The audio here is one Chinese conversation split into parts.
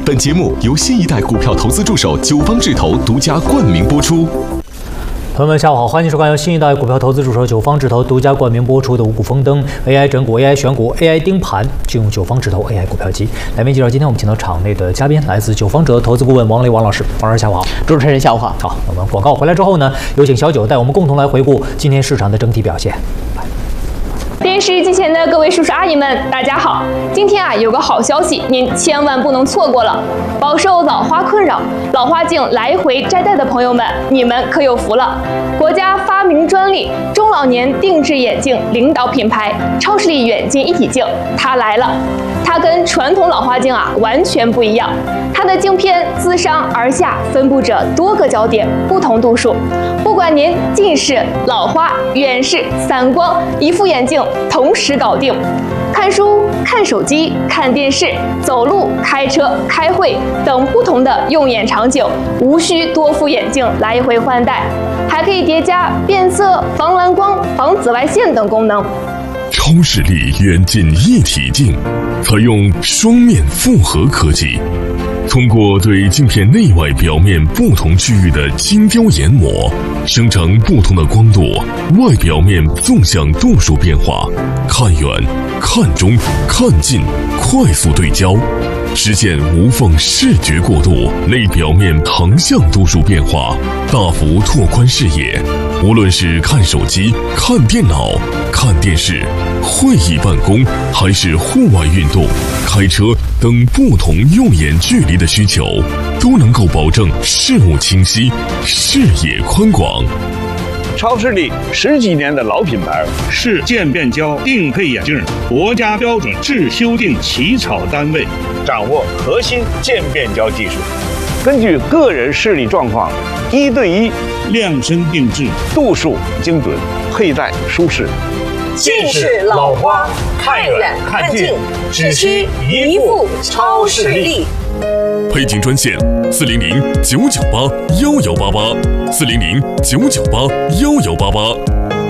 本节目由新一代股票投资助手九方智投独家冠名播出。 朋友们，下午好，欢迎收看由新一代股票投资助手九方智投独家冠名播出的五股丰登 AI 整股、AI 选股、AI 盯盘，就用九方智投 AI 股票机。来宾介绍，今天我们请到场内的嘉宾来自九方哲投资顾问王雷王老师，王老师下午好。 主持人下午好。 好，我们广告回来之后呢，有请小九带我们共同来回顾今天市场的整体表现。 电视机前的各位叔叔阿姨们，大家好！今天有个好消息，您千万不能错过了。饱受老花困扰、老花镜来回摘戴的朋友们，你们可有福了！国家发明专利中老年定制眼镜领导品牌超视力远近一体镜，它来了。它跟传统老花镜完全不一样，它的镜片自上而下分布着多个焦点，不同度数。不管您近视、老花、远视、散光，一副眼镜同时搞定。看书、看手机、看电视、走路、开车、开会等不同的用眼场景，无需多副眼镜来回换代，还可以叠加变色、防蓝光、防紫外线等功能。 超视力远近一体镜采用双面复合科技，通过对镜片内外表面不同区域的精雕研磨，生成不同的光度、外表面纵向度数变化，看远、看中、看近，快速对焦，实现无缝视觉过渡，内表面横向度数变化，大幅拓宽视野。无论是看手机、看电脑、看电视、会议办公，还是户外运动、开车等不同用眼距离的需求，都能够保证视物清晰、视野宽广。 超视力10几年的老品牌， 是渐变焦定配眼镜国家标准制修订起草单位， 掌握核心渐变焦技术，根据个人视力状况1对1 量身定制， 度数精准，佩戴舒适。 近视、老花，看远看近，只需一副超视力。 配镜专线400-998-1188，400-998-1188。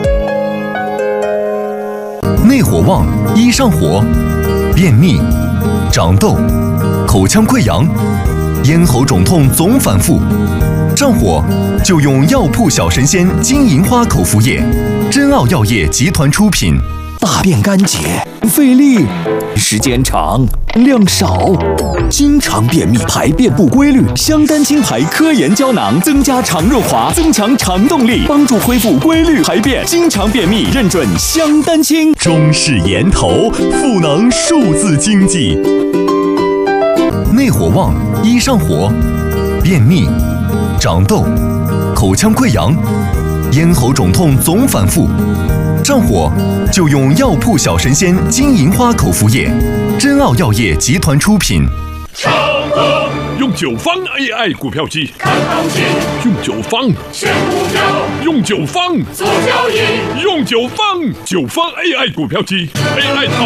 内火旺，一上火，便秘、长痘、口腔溃疡、咽喉肿痛总反复，上火就用药铺小神仙金银花口服液，真奥药业集团出品。 大便干结、费力、时间长、量少，经常便秘、排便不规律，香丹清牌科研胶囊增加肠润滑，增强肠动力，帮助恢复规律排便。经常便秘认准香丹清。 中式盐头，赋能数字经济。内火旺，一上火，便秘、长痘、口腔溃疡、咽喉肿痛总反复，上火就用药铺小神仙金银花口服液，真奥药业集团出品。 用九方 AI 股票机看行情， 用九方选股票， 用九方做交易， 用九方 AI 股票机 AI 套